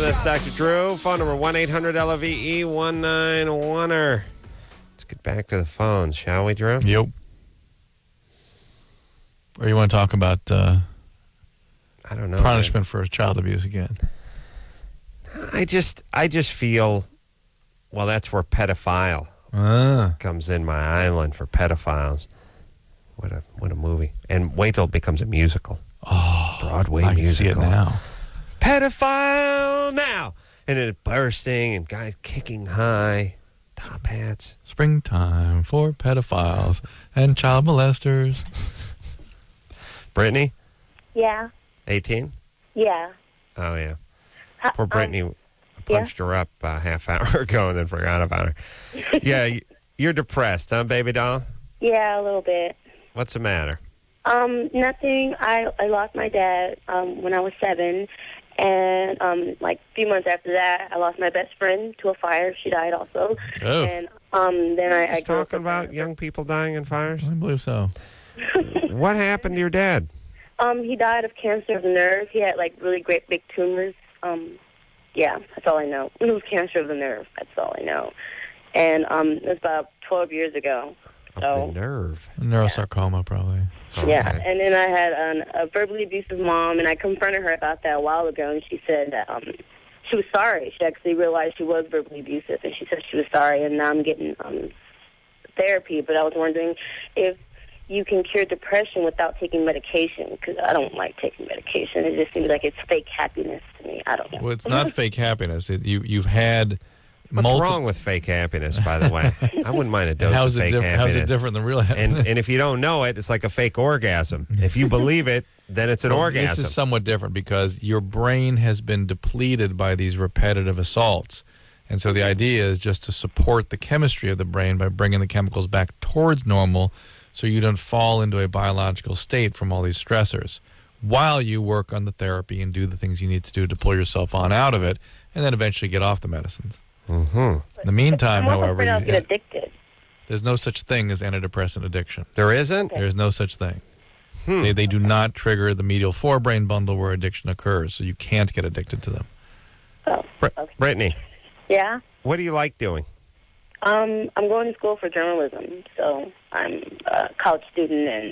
That's Dr. Drew. Phone number 1-800-LOVE-191-er. Let's get back to the phones, shall we, Drew? Yep. Or you want to talk about I don't know. punishment for child abuse again? I just feel, well, that's where pedophile comes in my island for pedophiles. What a movie. And wait till it becomes a musical. Oh, Broadway I musical. can see it now. Pedophile now. And then it bursting and guys kicking high. Top hats. Springtime for pedophiles and child molesters. Brittany? Yeah. 18? Yeah. Oh, yeah. Poor Brittany. Punched her up a half hour ago and then forgot about her. Yeah, you're depressed, huh, baby doll? Yeah, a little bit. What's the matter? Nothing. I lost my dad when I was 7. And like a few months after that, I lost my best friend to a fire. She died also. Oh. And then I Just talking about young people dying in fires? I believe so. What happened to your dad? He died of cancer of the nerve. He had like really great big tumors. Yeah, that's all I know. It was cancer of the nerve. That's all I know. And it was about 12 years ago. Of the nerve. Neurosarcoma, probably. Okay. Yeah, and then I had a verbally abusive mom, and I confronted her about that a while ago, and she said that she was sorry. She actually realized she was verbally abusive, and she said she was sorry, and now I'm getting therapy. But I was wondering if you can cure depression without taking medication, because I don't like taking medication. It just seems like it's fake happiness to me. I don't know. Well, it's not fake happiness. You've had What's wrong with fake happiness, by the way? I wouldn't mind a dose of fake happiness. How's it different than real happiness? And if you don't know it, it's like a fake orgasm. If you believe it, then it's an orgasm. This is somewhat different because your brain has been depleted by these repetitive assaults. And so the idea is just to support the chemistry of the brain by bringing the chemicals back towards normal so you don't fall into a biological state from all these stressors while you work on the therapy and do the things you need to do to pull yourself on out of it and then eventually get off the medicines. Mm-hmm. In the meantime, however, I'll get addicted. There's no such thing as antidepressant addiction. There isn't? There's no such thing. They do not trigger the medial forebrain bundle where addiction occurs, so you can't get addicted to them. Oh, okay. Brittany, Yeah? what do you like doing? I'm going to school for journalism, so I'm a college student and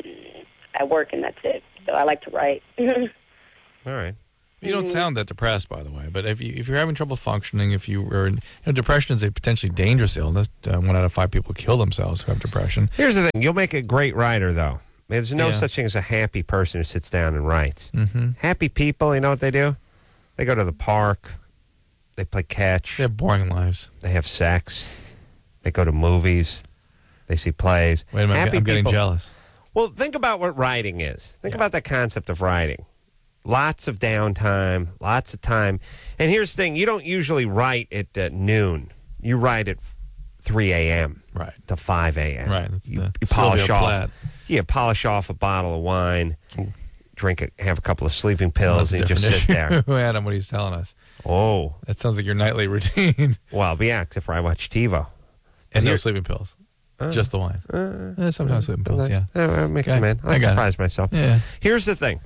I work, and that's it. So I like to write. All right. You don't sound that depressed, by the way. But if you're having trouble functioning, depression is a potentially dangerous illness. 1 out of 5 people kill themselves who have depression. Here's the thing. You'll make a great writer, though. There's no such thing as a happy person who sits down and writes. Mm-hmm. Happy people, you know what they do? They go to the park. They play catch. They have boring lives. They have sex. They go to movies. They see plays. Wait a minute, Happy I'm getting people- jealous. Well, think about what writing is. Think about the concept of writing. Lots of downtime, lots of time. And here's the thing. You don't usually write at noon. You write at 3 a.m. Right. to 5 a.m. Right. That's You the polish Sylvia off. Plath. Yeah, polish off a bottle of wine, have a couple of sleeping Well, pills, that's and a just different sit issue, there. Adam, what he's telling us. Oh. That sounds like your nightly routine. Well, yeah, except for I watch TiVo. And no here- sleeping pills. Just the wine. Sometimes sleeping pills, yeah. Mix Okay. them in. I I got it. surprise myself. Yeah. Here's the thing.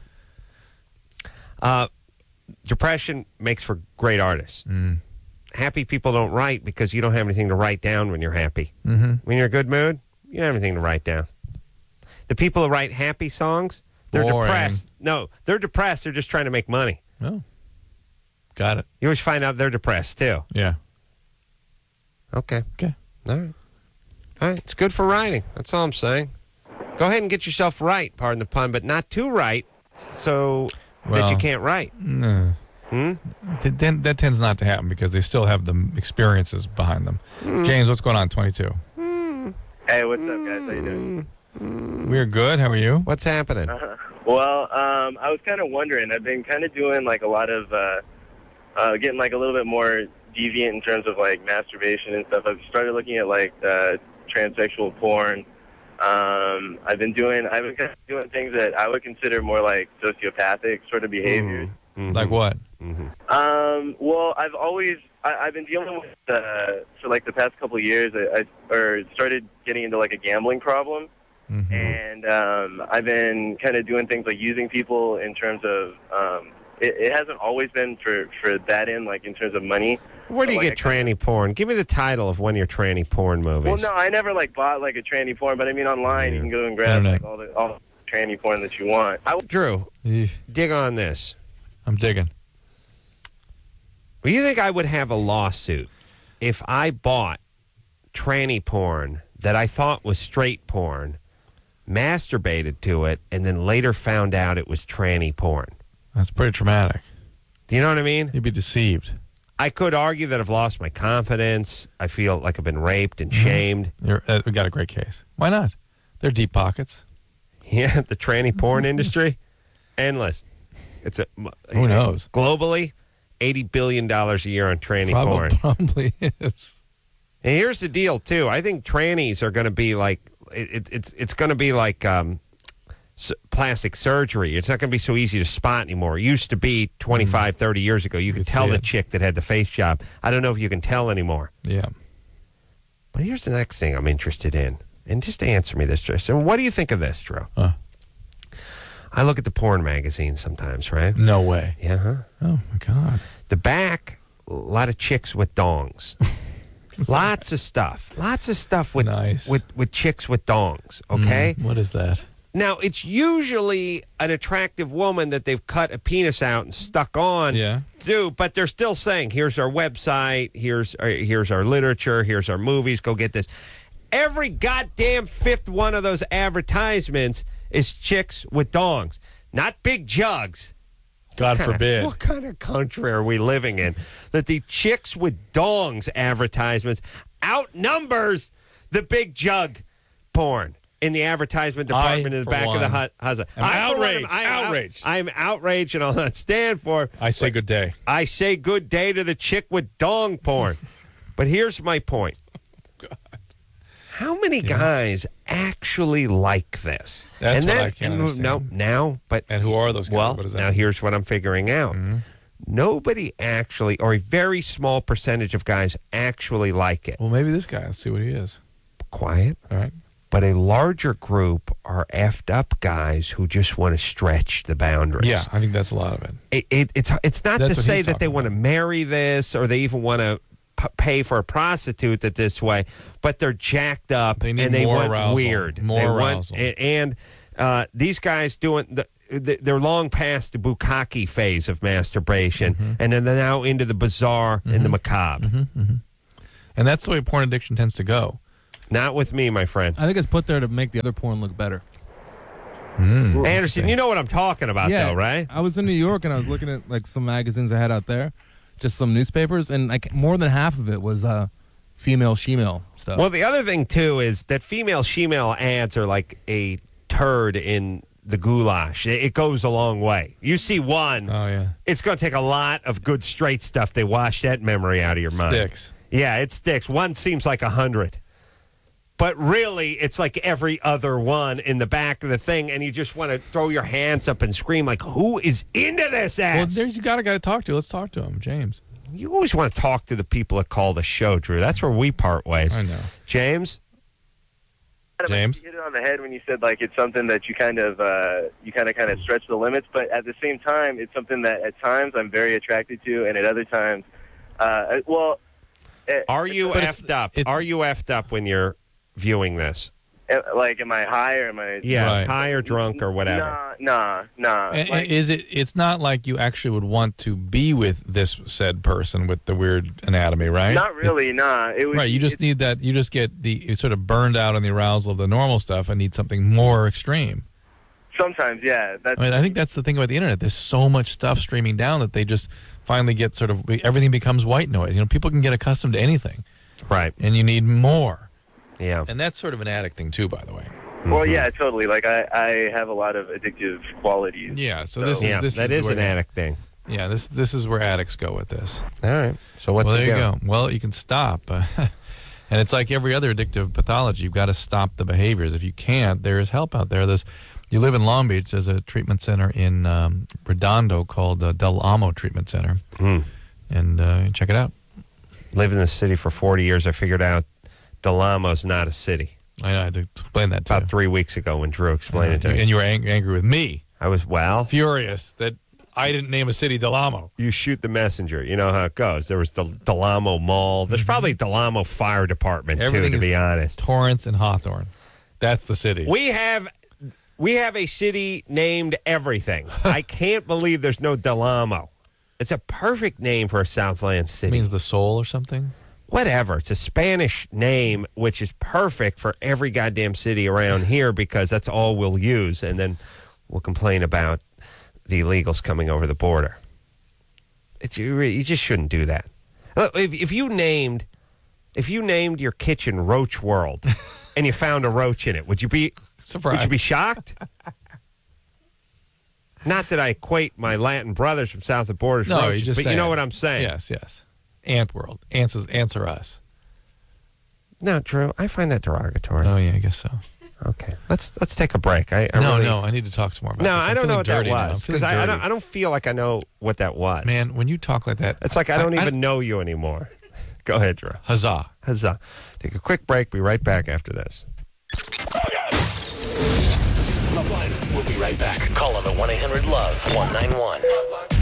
Depression makes for great artists. Happy people don't write because you don't have anything to write down when you're happy. Mm-hmm. When you're in a good mood, you don't have anything to write down. The people who write happy songs, they're Boring. depressed. No, they're depressed. They're just trying to make money. Oh. Got it. You always find out they're depressed, too. Yeah. Okay. Okay. All right. All right. It's good for writing. That's all I'm saying. Go ahead and get yourself right, pardon the pun, but not too right so that Well, you can't write. No. That tends not to happen because they still have the experiences behind them. James, what's going on, 22? Hey, what's up, guys? How you doing? We're good. How are you? What's happening? Well, I was kind of wondering. I've been kind of doing like a lot of getting like a little bit more deviant in terms of like masturbation and stuff. I've started looking at like transsexual porn. I've been kind of doing things that I would consider more like sociopathic sort of behaviors. Like what? Well, I've been dealing with for like the past couple of years. I started getting into like a gambling problem, and I've been kind of doing things like using people in terms of it hasn't always been for that end, like in terms of money. Where do you get tranny porn? Give me the title of one of your tranny porn movies. Well, no, I never like bought like a tranny porn, but I mean online you can go and grab like all the tranny porn that you want. Drew, dig on this. I'm digging. Well, you think I would have a lawsuit if I bought tranny porn that I thought was straight porn, masturbated to it, and then later found out it was tranny porn? That's pretty traumatic. Do you know what I mean? You'd be deceived. I could argue that I've lost my confidence. I feel like I've been raped and shamed. We got a great case. Why not? They're deep pockets. Yeah, the tranny porn industry, endless. It's who knows? Globally, $80 billion a year on tranny porn. Probably is. And here's the deal, too. I think trannies are going to be like it's going to be like plastic surgery. It's not going to be so easy to spot anymore. It used to be 25, 30 years ago. You could tell the chick that had the face job. I don't know if you can tell anymore. Yeah. But here's the next thing I'm interested in. And just answer me this, Drew. So what do you think of this, Drew? I look at the porn magazines sometimes, right? No way. Yeah, huh? Oh, my God. The back, a lot of chicks with dongs. Lots of stuff. Lots of stuff with chicks with dongs, okay? What is that? Now, it's usually an attractive woman that they've cut a penis out and stuck on. Yeah. But they're still saying, here's our website, here's our literature, here's our movies, go get this. Every goddamn fifth one of those advertisements is chicks with dongs, not big jugs. God forbid. What kind of country are we living in that the chicks with dongs advertisements outnumbers the big jug porn in the advertisement department in the back of the husband? I'm outraged. I'm outraged, and I'll not stand for it. I say good day. I say good day to the chick with dong porn. But here's my point. How many guys actually like this? That's what I can't understand. And who are those guys? Well, what is that? now here's what I'm figuring out. Mm-hmm. Nobody actually, or a very small percentage of guys actually like it. Well, maybe this guy. Let's see what he is. Quiet. All right. But a larger group are effed up guys who just want to stretch the boundaries. Yeah, I think that's a lot of it. It's not to say that they want to marry this or they even want to pay for a prostitute this way, but they're jacked up and they want arousal. weird. More arousal. And these guys doing they're long past the bukkake phase of masturbation, and then they're now into the bizarre and the macabre. And that's the way porn addiction tends to go. Not with me, my friend. I think it's put there to make the other porn look better. Anderson, you know what I'm talking about, though, right? I was in New York and I was looking at like some magazines I had out there. Just some newspapers, and like more than half of it was female shemale stuff. Well, the other thing too is that female shemale ads are like a turd in the goulash. It goes a long way. You see one, it's going to take a lot of good straight stuff to wash that memory out of your mind. Sticks. Yeah, it sticks. One seems like 100. But really, it's like every other one in the back of the thing, and you just want to throw your hands up and scream like, who is into this ass? Well, there's you got a guy to talk to. Let's talk to him, James. You always want to talk to the people that call the show, Drew. That's where we part ways. I know. James? You hit it on the head when you said like it's something that you kind of stretch the limits, but at the same time, it's something that at times I'm very attracted to, and at other times, are you effed up? Are you effed up when you're viewing this? Like, am I high or am I... Yeah, high or drunk or whatever. Nah. Like, it's not like you actually would want to be with this said person with the weird anatomy, right? Not really, nah. You just need that, you just get it's sort of burned out on the arousal of the normal stuff and need something more extreme. Sometimes, yeah. I think that's the thing about the internet. There's so much stuff streaming down that they just finally get sort of, everything becomes white noise. You know, people can get accustomed to anything. Right. And you need more. Yeah. And that's sort of an addict thing, too, by the way. Well, yeah, totally. Like, I have a lot of addictive qualities. Yeah, so this is an addict thing. Yeah, this is where addicts go with this. All right. So what's there you go. Well, you can stop. And it's like every other addictive pathology. You've got to stop the behaviors. If you can't, there is help out there. You live in Long Beach. There's a treatment center in Redondo called Del Amo Treatment Center. And check it out. Lived in the city for 40 years. I figured out Del Amo's not a city. I know. I had to explain that to you. About 3 weeks ago when Drew explained it to me. And you were angry with me. I was, furious that I didn't name a city Del Amo. You shoot the messenger. You know how it goes. There was the Del Amo Mall. There's probably Del Amo Fire Department, Everything too, to is be honest. Torrance and Hawthorne. That's the city. We have a city named everything. I can't believe there's no Del Amo. It's a perfect name for a Southland It city. means the soul or something. Whatever. It's a Spanish name, which is perfect for every goddamn city around here because that's all we'll use. And then we'll complain about the illegals coming over the border. You just shouldn't do that. If you named your kitchen Roach World and you found a roach in it, would you be Surprised. Would you be shocked? Not that I equate my Latin brothers from south of the borders, No, roaches, you just but saying. you know what I'm saying. Yes. Ant world. Answer us. No, Drew, I find that derogatory. Oh yeah, I guess so. Okay, let's take a break. I need to talk some more about No, this. I I'm don't know feeling what that dirty now. was I'm feeling because I dirty. don't feel like I know what that was. Man, when you talk like that, It's like I don't even know you anymore. Go ahead, Drew. Huzzah. Huzzah. Take a quick break. Be right back after this. Love Line. We'll be right back. Call on the 1-800-LOVE-191.